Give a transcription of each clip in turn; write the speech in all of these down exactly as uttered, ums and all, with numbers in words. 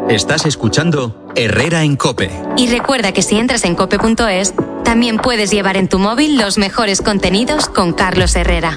Estás escuchando Herrera en COPE. Y recuerda que si entras en cope punto es, también puedes llevar en tu móvil los mejores contenidos con Carlos Herrera.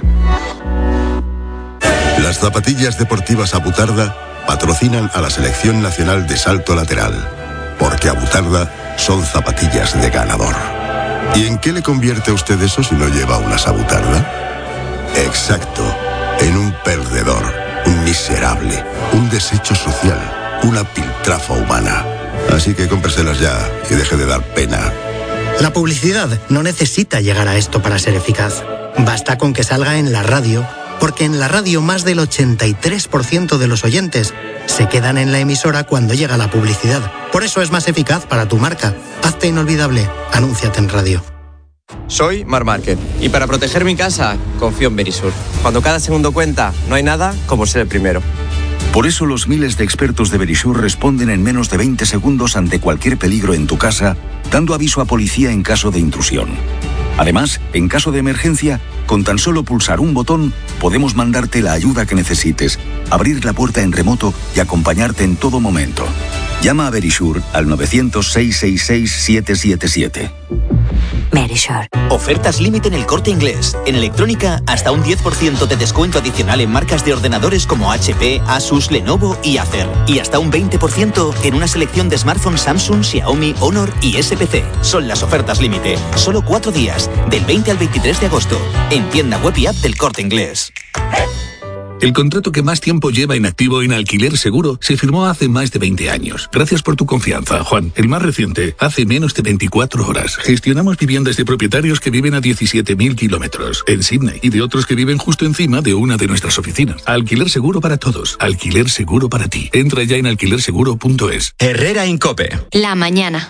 Las zapatillas deportivas Abutarda patrocinan a la Selección Nacional de Salto Lateral, porque Abutarda son zapatillas de ganador. ¿Y en qué le convierte a usted eso si no lleva unas Abutarda? Exacto, en un perdedor, un miserable, un desecho social, una piltrafa humana. Así que cómpreselas ya y deje de dar pena. La publicidad no necesita llegar a esto para ser eficaz. Basta con que salga en la radio, porque en la radio más del ochenta y tres por ciento de los oyentes se quedan en la emisora cuando llega la publicidad. Por eso es más eficaz para tu marca. Hazte inolvidable. Anúnciate en radio. Soy Mar Márquez y para proteger mi casa confío en Verisur. Cuando cada segundo cuenta, no hay nada como ser el primero. Por eso los miles de expertos de Verisur responden en menos de veinte segundos ante cualquier peligro en tu casa, dando aviso a policía en caso de intrusión. Además, en caso de emergencia, con tan solo pulsar un botón, podemos mandarte la ayuda que necesites, abrir la puerta en remoto y acompañarte en todo momento. Llama a Verisur al nueve cero cero, seis seis seis, siete siete siete. Verisur. Ofertas límite en El Corte Inglés. En electrónica, hasta un diez por ciento de descuento adicional en marcas de ordenadores como H P, Asus, Lenovo y Acer. Y hasta un veinte por ciento en una selección de smartphones Samsung, Xiaomi, Honor y S P C. Son las ofertas límite. Solo cuatro días, del veinte al veintitrés de agosto. En tienda web y app del Corte Inglés. El contrato que más tiempo lleva inactivo en Alquiler Seguro se firmó hace más de veinte años. Gracias por tu confianza, Juan. El más reciente, hace menos de veinticuatro horas. Gestionamos viviendas de propietarios que viven a diecisiete mil kilómetros en Sydney y de otros que viven justo encima de una de nuestras oficinas. Alquiler Seguro para todos. Alquiler Seguro para ti. Entra ya en alquiler seguro punto es. Herrera en COPE. La mañana.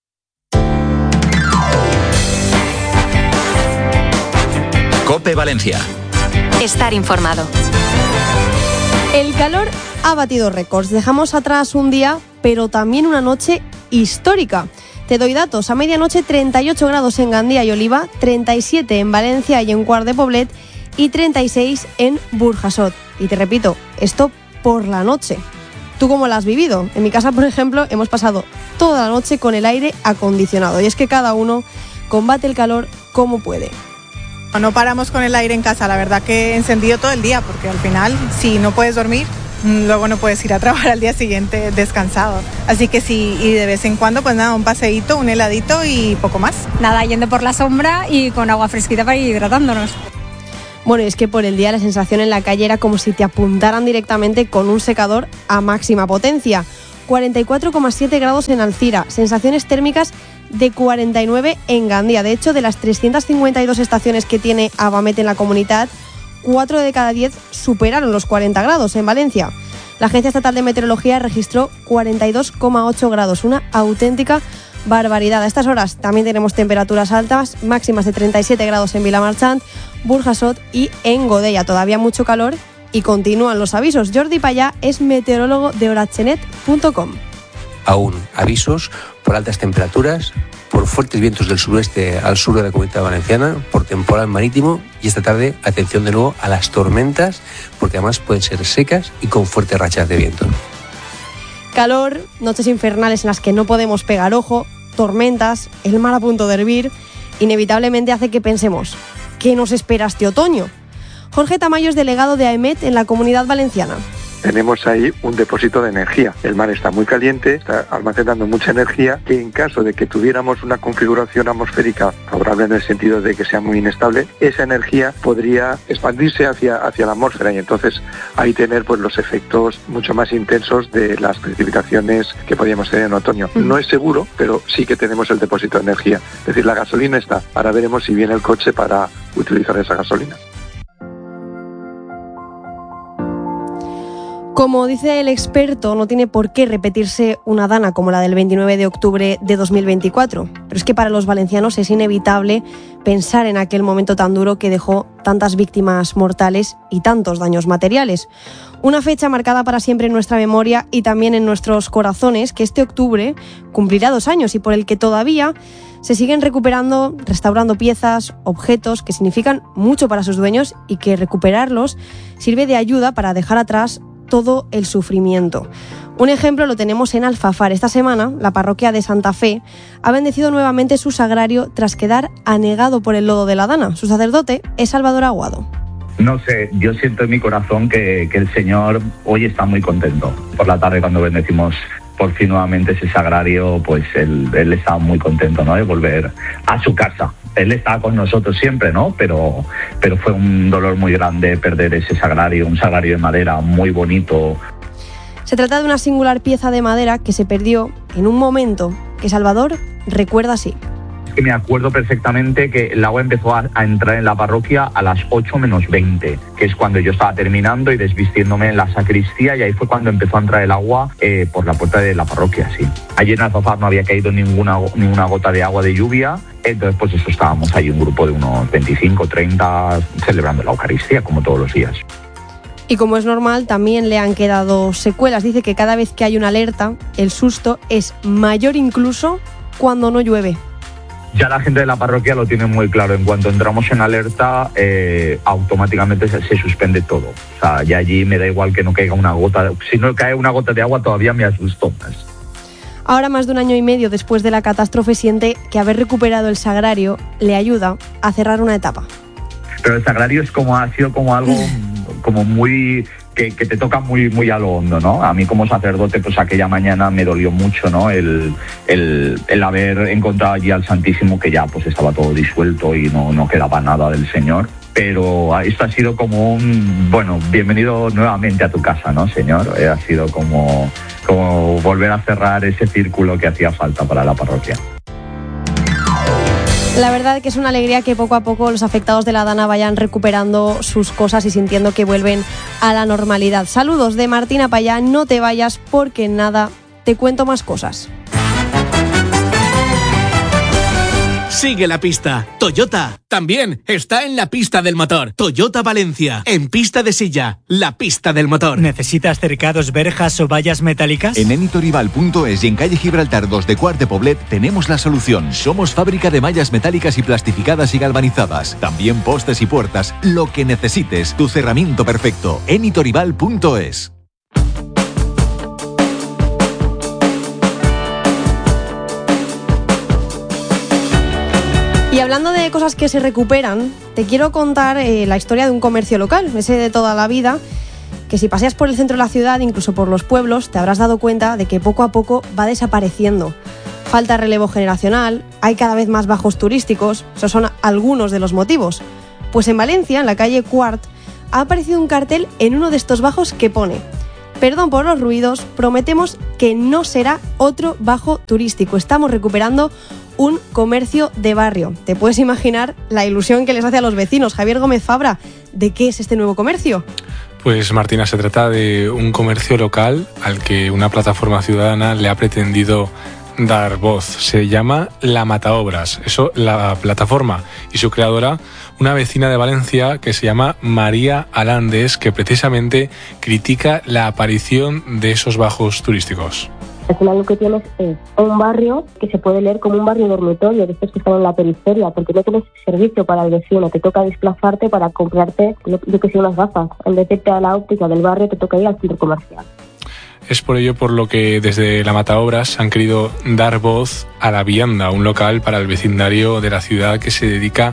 COPE Valencia. Estar informado. El calor ha batido récords. Dejamos atrás un día, pero también una noche histórica. Te doy datos. A medianoche, treinta y ocho grados en Gandía y Oliva, treinta y siete en Valencia y en Quart de Poblet y treinta y seis en Burjasot. Y te repito, esto por la noche. ¿Tú cómo la has vivido? En mi casa, por ejemplo, hemos pasado toda la noche con el aire acondicionado. Y es que cada uno combate el calor como puede. No paramos con el aire en casa, la verdad que he encendido todo el día, porque al final, si no puedes dormir, luego no puedes ir a trabajar al día siguiente descansado. Así que sí, y de vez en cuando, pues nada, un paseíto, un heladito y poco más. Nada, yendo por la sombra y con agua fresquita para ir hidratándonos. Bueno, es que por el día la sensación en la calle era como si te apuntaran directamente con un secador a máxima potencia. cuarenta y cuatro coma siete grados en Alcira, sensaciones térmicas de cuarenta y nueve en Gandía. De hecho, de las trescientas cincuenta y dos estaciones que tiene Avamet en la comunidad, cuatro de cada diez superaron los cuarenta grados en Valencia. La Agencia Estatal de Meteorología registró cuarenta y dos coma ocho grados, una auténtica barbaridad. A estas horas también tenemos temperaturas altas, máximas de treinta y siete grados en Vilamarchant, Burjasot y en Godella. Todavía mucho calor y continúan los avisos. Jordi Payá es meteorólogo de orachenet punto com. Aún avisos por altas temperaturas, por fuertes vientos del suroeste al sur de la Comunidad Valenciana, por temporal marítimo y esta tarde, atención de nuevo a las tormentas, porque además pueden ser secas y con fuertes rachas de viento. Calor, noches infernales en las que no podemos pegar ojo, tormentas, el mar a punto de hervir, inevitablemente hace que pensemos, ¿qué nos espera este otoño? Jorge Tamayo es delegado de AEMET en la Comunidad Valenciana. Tenemos ahí un depósito de energía. El mar está muy caliente, está almacenando mucha energía, que en caso de que tuviéramos una configuración atmosférica favorable en el sentido de que sea muy inestable, esa energía podría expandirse hacia, hacia la atmósfera y entonces ahí tener pues los efectos mucho más intensos de las precipitaciones que podríamos tener en otoño. No es seguro, pero sí que tenemos el depósito de energía. Es decir, la gasolina está. Ahora veremos si viene el coche para utilizar esa gasolina. Como dice el experto, no tiene por qué repetirse una dana como la del veintinueve de octubre de dos mil veinticuatro. Pero es que para los valencianos es inevitable pensar en aquel momento tan duro que dejó tantas víctimas mortales y tantos daños materiales. Una fecha marcada para siempre en nuestra memoria y también en nuestros corazones, que este octubre cumplirá dos años y por el que todavía se siguen recuperando, restaurando piezas, objetos que significan mucho para sus dueños y que recuperarlos sirve de ayuda para dejar atrás todo el sufrimiento. Un ejemplo lo tenemos en Alfafar. Esta semana, la parroquia de Santa Fe ha bendecido nuevamente su sagrario tras quedar anegado por el lodo de la Dana. Su sacerdote es Salvador Aguado. No sé, yo siento en mi corazón que, que el Señor hoy está muy contento. Por la tarde, cuando bendecimos por fin nuevamente ese sagrario, pues él, él está muy contento, ¿no?, de volver a su casa. Él está con nosotros siempre, ¿no? Pero, pero fue un dolor muy grande perder ese sagrario, un sagrario de madera muy bonito. Se trata de una singular pieza de madera que se perdió en un momento que Salvador recuerda así. Que me acuerdo perfectamente que el agua empezó a, a entrar en la parroquia a las ocho menos veinte, que es cuando yo estaba terminando y desvistiéndome en la sacristía, y ahí fue cuando empezó a entrar el agua eh, por la puerta de la parroquia, sí. Allí en Alfafar no había caído ninguna, ninguna gota de agua de lluvia, entonces pues eso, estábamos ahí un grupo de unos veinticinco, treinta celebrando la Eucaristía como todos los días. Y como es normal, también le han quedado secuelas. Dice que cada vez que hay una alerta, el susto es mayor incluso cuando no llueve. Ya la gente de la parroquia lo tiene muy claro. En cuanto entramos en alerta, eh, automáticamente se, se suspende todo. O sea, ya allí me da igual que no caiga una gota. Si no cae una gota de agua, todavía me asusto más. Ahora, más de un año y medio después de la catástrofe, siente que haber recuperado el sagrario le ayuda a cerrar una etapa. Pero el sagrario es como, ha sido como algo como muy... Que, que te toca muy muy a lo hondo, ¿no? A mí como sacerdote, pues aquella mañana me dolió mucho, ¿no? El, el, el haber encontrado allí al Santísimo, que ya pues estaba todo disuelto y no, no quedaba nada del Señor. Pero esto ha sido como un, bueno, bienvenido nuevamente a tu casa, ¿no, Señor? Eh, ha sido como, como volver a cerrar ese círculo que hacía falta para la parroquia. La verdad que es una alegría que poco a poco los afectados de la Dana vayan recuperando sus cosas y sintiendo que vuelven a la normalidad. Saludos de Martina Payá, no te vayas porque nada, te cuento más cosas. Sigue la pista. Toyota también está en la pista del motor. Toyota Valencia, en pista de silla, la pista del motor. ¿Necesitas cercados, verjas o vallas metálicas? En enitorival punto es y en calle Gibraltar dos de Quart de Poblet tenemos la solución. Somos fábrica de mallas metálicas y plastificadas y galvanizadas. También postes y puertas. Lo que necesites. Tu cerramiento perfecto. enitorival punto es. Y hablando de cosas que se recuperan, te quiero contar eh, la historia de un comercio local, ese de toda la vida, que si paseas por el centro de la ciudad, incluso por los pueblos, te habrás dado cuenta de que poco a poco va desapareciendo. Falta relevo generacional, hay cada vez más bajos turísticos, esos son algunos de los motivos. Pues en Valencia, en la calle Quart, ha aparecido un cartel en uno de estos bajos que pone: perdón por los ruidos, prometemos que no será otro bajo turístico. Estamos recuperando un comercio de barrio. Te puedes imaginar la ilusión que les hace a los vecinos. Javier Gómez Fabra, ¿de qué es este nuevo comercio? Pues Martina, se trata de un comercio local al que una plataforma ciudadana le ha pretendido dar voz. Se llama La Mataobras. Eso, la plataforma y su creadora, una vecina de Valencia que se llama María Alandes, que precisamente critica la aparición de esos bajos turísticos. Al final lo que tienes es un barrio que se puede leer como un barrio dormitorio, de estos que están en la periferia, porque no tienes servicio para el vecino, te toca desplazarte para comprarte, yo que sé, unas gafas. En vez de irte a la óptica del barrio, te toca ir al centro comercial. Es por ello por lo que desde La Mataobras han querido dar voz a La Vianda, un local para el vecindario de la ciudad que se dedica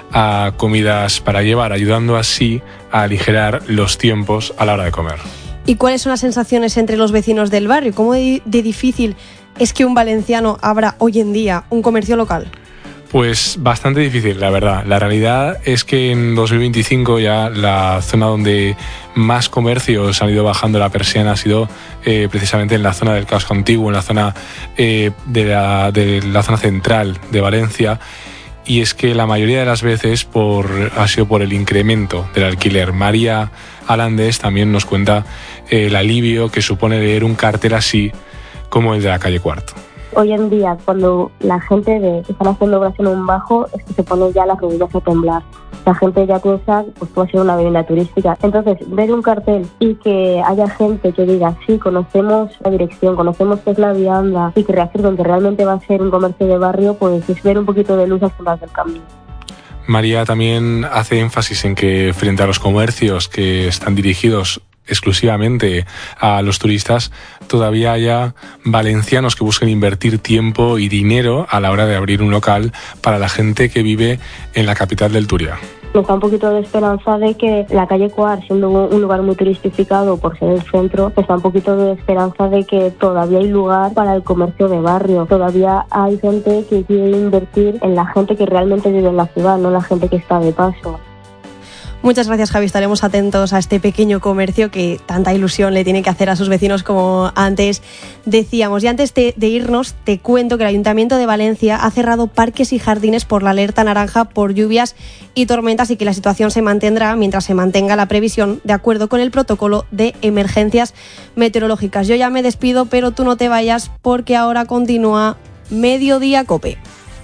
a comidas para llevar, ayudando así a aligerar los tiempos a la hora de comer. ¿Y cuáles son las sensaciones entre los vecinos del barrio? ¿Cómo de, de difícil es que un valenciano abra hoy en día un comercio local? Pues bastante difícil, la verdad. La realidad es que en dos mil veinticinco ya la zona donde más comercios han ido bajando la persiana ha sido eh, precisamente en la zona del casco antiguo, en la zona eh, de, la, de la zona central de Valencia. Y es que la mayoría de las veces por, ha sido por el incremento del alquiler. María Alandes también nos cuenta eh, el alivio que supone leer un cartel así como el de la calle Quart. Hoy en día, cuando la gente ve que están haciendo obras en un bajo, es que se ponen ya las rodillas a temblar. La gente ya piensa, pues va a ser una vivienda turística. Entonces, ver un cartel y que haya gente que diga, sí, conocemos la dirección, conocemos qué es La Vianda, y que reafirmen que realmente va a ser un comercio de barrio, pues es ver un poquito de luz al final del camino. María también hace énfasis en que frente a los comercios que están dirigidos exclusivamente a los turistas, todavía haya valencianos que busquen invertir tiempo y dinero a la hora de abrir un local para la gente que vive en la capital del Turia. Me da un poquito de esperanza de que la calle Coar, siendo un lugar muy turistificado por ser el centro, me da un poquito de esperanza de que todavía hay lugar para el comercio de barrio. Todavía hay gente que quiere invertir en la gente que realmente vive en la ciudad, no la gente que está de paso. Muchas gracias, Javi. Estaremos atentos a este pequeño comercio que tanta ilusión le tiene que hacer a sus vecinos, como antes decíamos. Y antes de, de irnos, te cuento que el Ayuntamiento de Valencia ha cerrado parques y jardines por la alerta naranja por lluvias y tormentas, y que la situación se mantendrá mientras se mantenga la previsión de acuerdo con el protocolo de emergencias meteorológicas. Yo ya me despido, pero tú no te vayas, porque ahora continúa Mediodía Cope.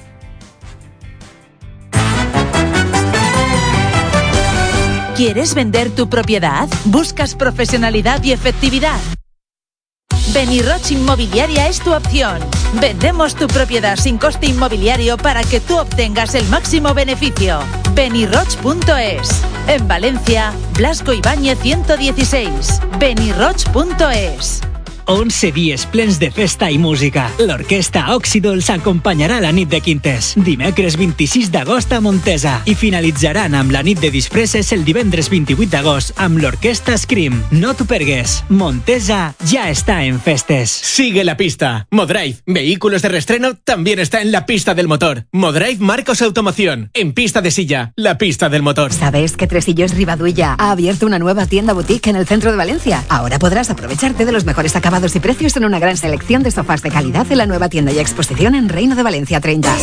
¿Quieres vender tu propiedad? ¿Buscas profesionalidad y efectividad? Beniroch Inmobiliaria es tu opción. Vendemos tu propiedad sin coste inmobiliario para que tú obtengas el máximo beneficio. Beniroch punto es. En Valencia, Blasco Ibáñez ciento dieciséis. Beniroch punto es. onze dies plens de festa i música. L'orquestra Oxidol s'acompanyarà a la nit de Quintes, dimecres vint-i-sis d'agost a Montesa, i finalitzaran amb la nit de disfresses el divendres vint-i-vuit d'agost amb l'orquestra Scream. No t'ho pergues, Montesa ya está en festes. Sigue la pista. Modrive, vehículos de reestreno, también está en la pista del motor. Modrive Marcos Automoción, en pista de silla, la pista del motor. ¿Sabes que Tresillos Rivaduilla ha abierto una nueva tienda boutique en el centro de Valencia? Ahora podrás aprovecharte de los mejores acabados y precios en una gran selección de sofás de calidad en la nueva tienda y exposición en Reino de Valencia treinta.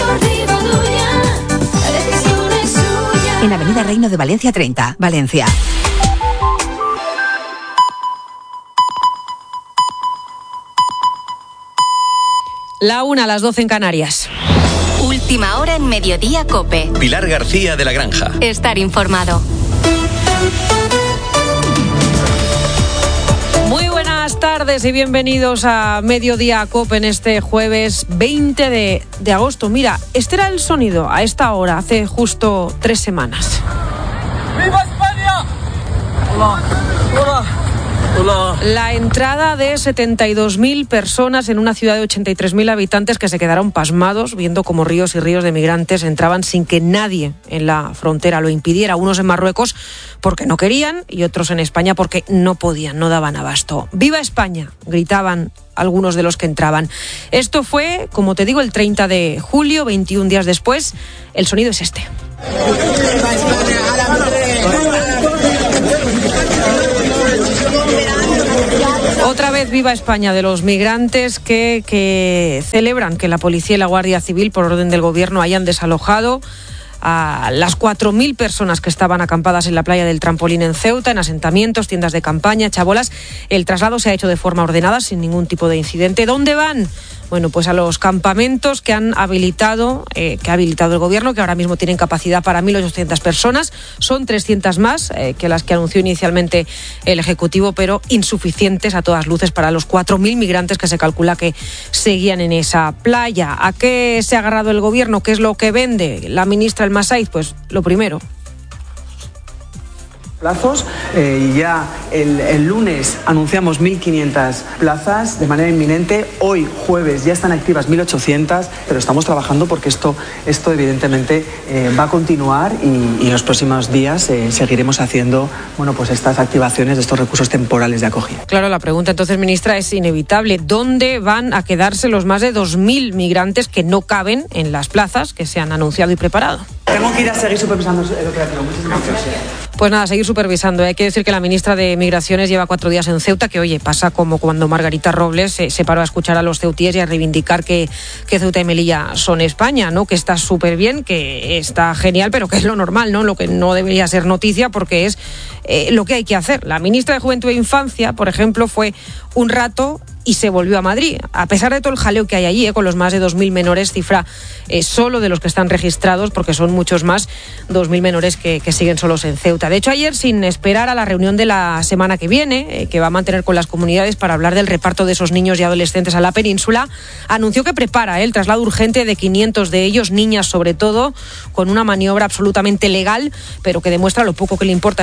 En Avenida Reino de Valencia treinta, Valencia. La una a las doce en Canarias. Última hora en Mediodía Cope. Pilar García de la Granja. Estar informado. Muy buenas tardes y bienvenidos a Mediodía Cope en este jueves veinte de agosto. Mira, este era el sonido a esta hora, hace justo tres semanas. ¡Viva España! Hola, hola. Hola. La entrada de setenta y dos mil personas en una ciudad de ochenta y tres mil habitantes que se quedaron pasmados viendo cómo ríos y ríos de migrantes entraban sin que nadie en la frontera lo impidiera. Unos en Marruecos porque no querían y otros en España porque no podían, no daban abasto. ¡Viva España!, gritaban algunos de los que entraban. Esto fue, como te digo, el treinta de julio, veintiún días después. El sonido es este. Otra vez Viva España de los migrantes que, que celebran que la policía y la Guardia Civil, por orden del gobierno, hayan desalojado a las cuatro mil personas que estaban acampadas en la playa del Trampolín en Ceuta, en asentamientos, tiendas de campaña, chabolas. El traslado se ha hecho de forma ordenada, sin ningún tipo de incidente. ¿Dónde van? Bueno, pues a los campamentos que han habilitado, eh, que ha habilitado el gobierno, que ahora mismo tienen capacidad para mil ochocientas personas. Son trescientas más eh, que las que anunció inicialmente el Ejecutivo, pero insuficientes a todas luces para los cuatro mil migrantes que se calcula que seguían en esa playa. ¿A qué se ha agarrado el gobierno? ¿Qué es lo que vende la ministra El Masaiz? Pues lo primero. Plazos eh, y ya el, el lunes anunciamos mil quinientas plazas de manera inminente. Hoy, jueves, ya están activas mil ochocientas, pero estamos trabajando porque esto, esto evidentemente eh, va a continuar y, y en los próximos días eh, seguiremos haciendo bueno, pues estas activaciones de estos recursos temporales de acogida. Claro, la pregunta entonces, ministra, es inevitable. ¿Dónde van a quedarse los más de dos mil migrantes que no caben en las plazas que se han anunciado y preparado? Tengo que ir a seguir supervisando el operativo. Muchísimas gracias. Pues nada, seguir supervisando. Hay que decir que la ministra de Migraciones lleva cuatro días en Ceuta, que oye, pasa como cuando Margarita Robles se, se paró a escuchar a los ceutíes y a reivindicar que, que Ceuta y Melilla son España, ¿no? Que está súper bien, que está genial, pero que es lo normal, ¿no? Lo que no debería ser noticia porque es eh, lo que hay que hacer. La ministra de Juventud e Infancia, por ejemplo, fue un rato y se volvió a Madrid. A pesar de todo el jaleo que hay allí, eh, con los más de dos mil menores, cifra eh, solo de los que están registrados, porque son muchos más, dos mil menores que, que siguen solos en Ceuta. De hecho, ayer, sin esperar a la reunión de la semana que viene, eh, que va a mantener con las comunidades para hablar del reparto de esos niños y adolescentes a la península, anunció que prepara eh, el traslado urgente de quinientos de ellos, niñas sobre todo, con una maniobra absolutamente legal, pero que demuestra lo poco que le importa a este gobierno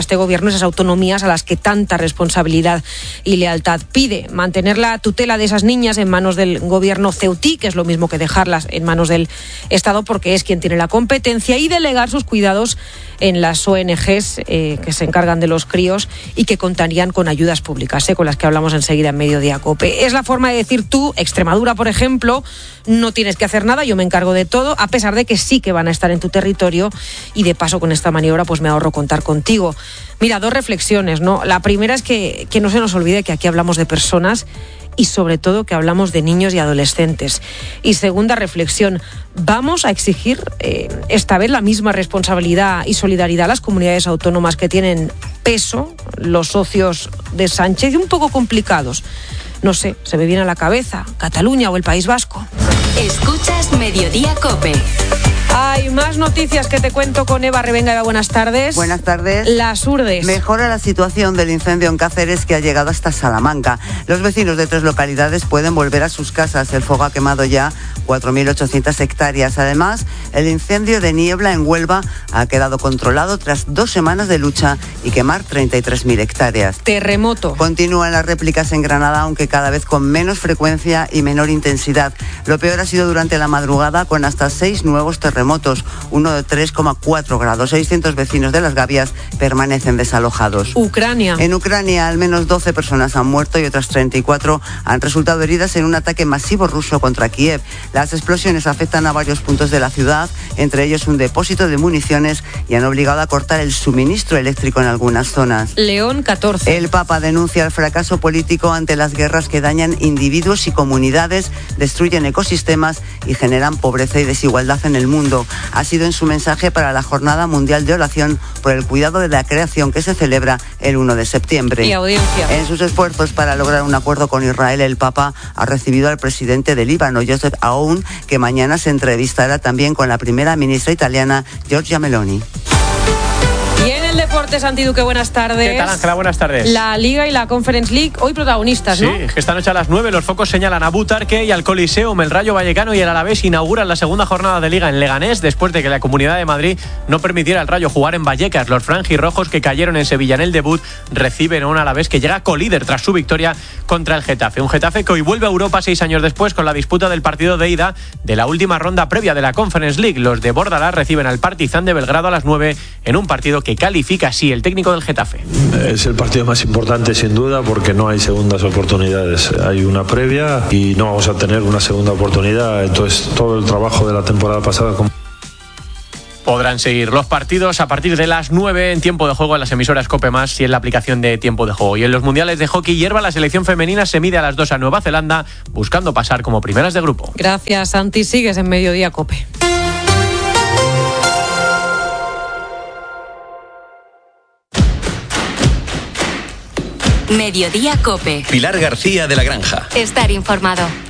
esas autonomías a las que tanta responsabilidad y lealtad pide. Mantener la tutela de esas niñas en manos del gobierno ceutí, que es lo mismo que dejarlas en manos del Estado, porque es quien tiene la competencia, y delegar sus cuidados en las O N Ges eh, que se encargan de los críos y que contarían con ayudas públicas, eh, con las que hablamos enseguida en Mediodía COPE. Es la forma de decir tú, Extremadura, por ejemplo, no tienes que hacer nada, yo me encargo de todo, a pesar de que sí que van a estar en tu territorio, y de paso con esta maniobra pues me ahorro contar contigo. Mira, dos reflexiones, ¿no? La primera es que, que no se nos olvide que aquí hablamos de personas y sobre todo que hablamos de niños y adolescentes. Y segunda reflexión, vamos a exigir eh, esta vez la misma responsabilidad y solidaridad a las comunidades autónomas que tienen peso, los socios de Sánchez, y un poco complicados. No sé, se me viene a la cabeza Cataluña o el País Vasco. Escuchas Mediodía COPE. Hay más noticias que te cuento con Eva Revenga. Eva, buenas tardes. Buenas tardes. Las Urdes. Mejora la situación del incendio en Cáceres, que ha llegado hasta Salamanca. Los vecinos de tres localidades pueden volver a sus casas. El fuego ha quemado ya cuatro mil ochocientas hectáreas. Además, el incendio de Niebla en Huelva ha quedado controlado tras dos semanas de lucha y quemar treinta y tres mil hectáreas. Terremoto. Continúan las réplicas en Granada, aunque cada vez con menos frecuencia y menor intensidad. Lo peor ha sido durante la madrugada, con hasta seis nuevos terremotos. Uno de tres coma cuatro grados. seiscientos vecinos de Las Gavias permanecen desalojados. Ucrania. En Ucrania, al menos doce personas han muerto y otras treinta y cuatro han resultado heridas en un ataque masivo ruso contra Kiev. Las explosiones afectan a varios puntos de la ciudad, entre ellos un depósito de municiones, y han obligado a cortar el suministro eléctrico en algunas zonas. León catorce. El Papa denuncia el fracaso político ante las guerras que dañan individuos y comunidades, destruyen ecosistemas y generan pobreza y desigualdad en el mundo. Ha sido en su mensaje para la Jornada Mundial de Oración por el Cuidado de la Creación, que se celebra el uno de septiembre. Y audiencia. En sus esfuerzos para lograr un acuerdo con Israel, el Papa ha recibido al presidente de Líbano, Joseph Aoun, que mañana se entrevistará también con la primera ministra italiana, Giorgia Meloni. Y en el deporte, Santi Duque, buenas tardes. ¿Qué tal, Ángela? Buenas tardes. La Liga y la Conference League, hoy protagonistas, ¿no? Sí, que esta noche a las nueve los focos señalan a Butarque y al Coliseum. El Rayo Vallecano y el Alavés inauguran la segunda jornada de Liga en Leganés, después de que la Comunidad de Madrid no permitiera al Rayo jugar en Vallecas. Los franjirrojos, que cayeron en Sevilla en el debut, reciben a un Alavés que llega colíder tras su victoria contra el Getafe. Un Getafe que hoy vuelve a Europa seis años después, con la disputa del partido de ida de la última ronda previa de la Conference League. Los de Bordalás reciben al Partizan de Belgrado a las nueve en un partido que califica así el técnico del Getafe. Es el partido más importante, sin duda, porque no hay segundas oportunidades. Hay una previa y no vamos a tener una segunda oportunidad. Entonces, todo el trabajo de la temporada pasada... Podrán seguir los partidos a partir de las nueve en tiempo de juego en las emisoras COPE Más y en la aplicación de tiempo de juego. Y en los mundiales de hockey hierba, la selección femenina se mide a las dos a Nueva Zelanda, buscando pasar como primeras de grupo. Gracias, Santi. Sigues en Mediodía COPE. Mediodía COPE. Pilar García de la Granja. Estar informado.